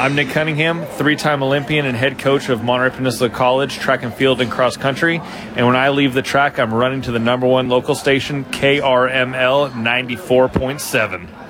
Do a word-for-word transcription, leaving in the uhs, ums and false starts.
I'm Nick Cunningham, three-time Olympian and head coach of Monterey Peninsula College track and field and cross country. And when I leave the track, I'm running to the number one local station, K R M L ninety-four point seven.